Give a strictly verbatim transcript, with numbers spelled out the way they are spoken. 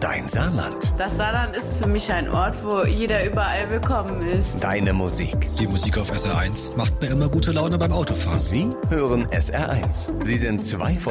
Dein Saarland. Das Saarland ist für mich ein Ort, wo jeder überall willkommen ist. Deine Musik. Die Musik auf S R eins macht mir immer gute Laune beim Autofahren. Sie hören S R eins. Sie sind zwei von